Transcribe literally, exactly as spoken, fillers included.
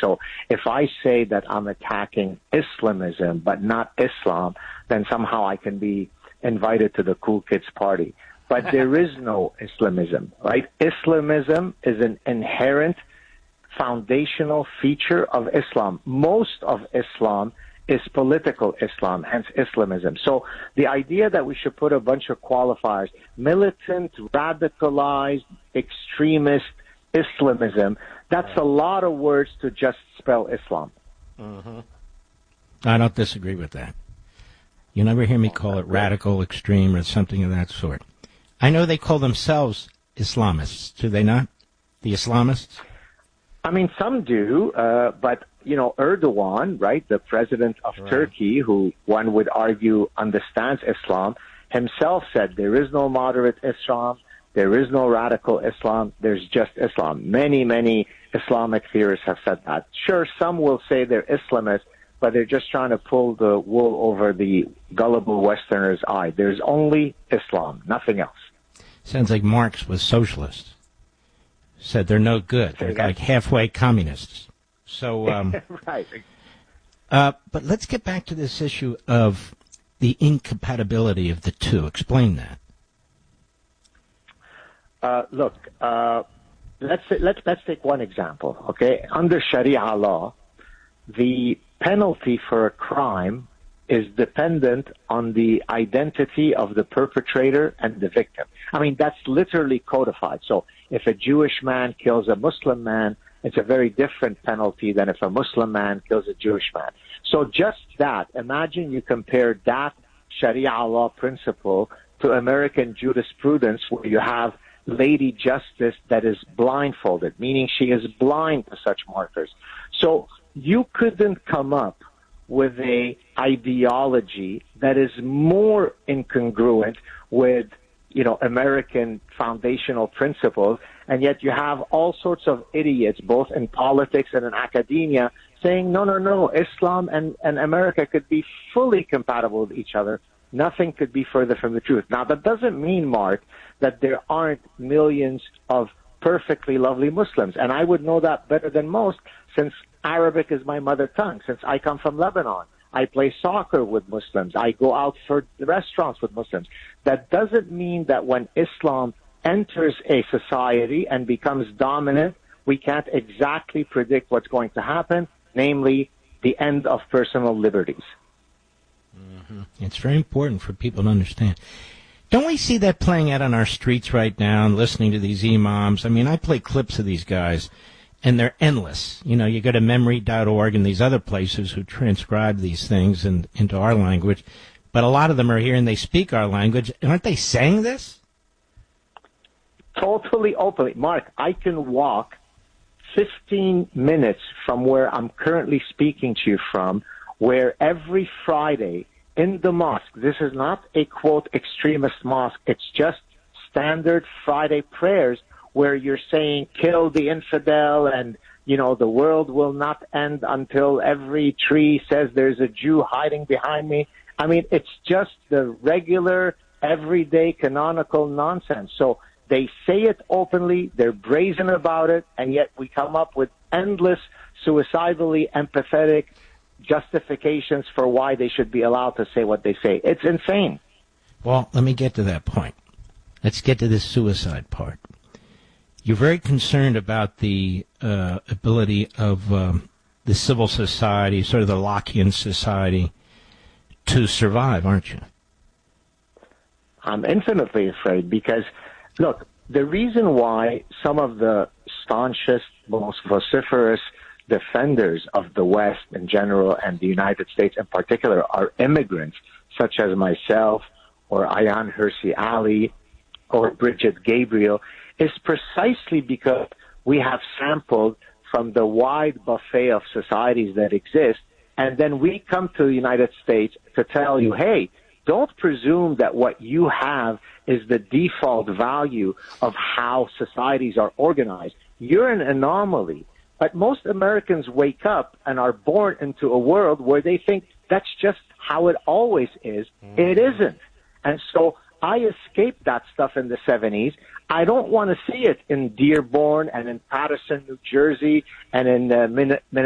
So if I say that I'm attacking Islamism but not Islam, then somehow I can be invited to the cool kids party. But there is no Islamism, right? Islamism is an inherent foundational feature of Islam. Most of Islam is political Islam, hence Islamism. So the idea that we should put a bunch of qualifiers, militant, radicalized, extremist Islamism, that's a lot of words to just spell Islam. Mm-hmm. I don't disagree with that. You never hear me call it radical, extreme, or something of that sort. I know they call themselves Islamists, do they not? The Islamists? I mean, some do, uh, but, you know, Erdogan, right, the president of right. Turkey, who one would argue understands Islam, himself said there is no moderate Islam, there is no radical Islam, there's just Islam. Many, many Islamic theorists have said that. Sure, some will say they're Islamists, but they're just trying to pull the wool over the gullible Westerner's eye. There's only Islam, nothing else. Sounds like Marx was socialist. Said they're no good. They're like halfway communists. So, um, right. Uh, but let's get back to this issue of the incompatibility of the two. Explain that. Uh, look, uh, let's let's let's take one example. Okay, under Sharia law, the penalty for a crime is dependent on the identity of the perpetrator and the victim. I mean, that's literally codified. So if a Jewish man kills a Muslim man, it's a very different penalty than if a Muslim man kills a Jewish man. So just that, imagine you compare that Sharia law principle to American jurisprudence where you have Lady Justice that is blindfolded, meaning she is blind to such markers. So you couldn't come up with a ideology that is more incongruent with, you know, American foundational principles, and yet you have all sorts of idiots, both in politics and in academia, saying, no, no, no, Islam and, and America could be fully compatible with each other. Nothing could be further from the truth. Now, that doesn't mean, Mark, that there aren't millions of perfectly lovely Muslims, and I would know that better than most since Arabic is my mother tongue, since I come from Lebanon. I play soccer with Muslims. I go out for restaurants with Muslims. That doesn't mean that when Islam enters a society and becomes dominant, we can't exactly predict what's going to happen, namely the end of personal liberties. Mm-hmm. It's very important for people to understand. Don't we see that playing out on our streets right now and listening to these imams? I mean, I play clips of these guys, and they're endless. You know, you go to memory dot org and these other places who transcribe these things in, into our language, but a lot of them are here and they speak our language. Aren't they saying this? Totally openly. Mark, I can walk fifteen minutes from where I'm currently speaking to you from, where every Friday in the mosque, this is not a, quote, extremist mosque, it's just standard Friday prayers where you're saying, kill the infidel, and, you know, the world will not end until every tree says there's a Jew hiding behind me. I mean, it's just the regular, everyday, canonical nonsense. So they say it openly, they're brazen about it, and yet we come up with endless, suicidally empathetic justifications for why they should be allowed to say what they say. It's insane. Well, let me get to that point. Let's get to this suicide part. You're very concerned about the uh, ability of um, the civil society, sort of the Lockean society, to survive, aren't you? I'm infinitely afraid because, look, the reason why some of the staunchest, most vociferous defenders of the West in general and the United States in particular are immigrants, such as myself or Ayaan Hirsi Ali or Bridget Gabriel, is precisely because we have sampled from the wide buffet of societies that exist, and then we come to the United States to tell you, hey, don't presume that what you have is the default value of how societies are organized. You're an anomaly. But most Americans wake up and are born into a world where they think that's just how it always is. Mm-hmm. It isn't. And so I escaped that stuff in the seventies. I don't want to see it in Dearborn and in Patterson, New Jersey, and in uh, Minnesota.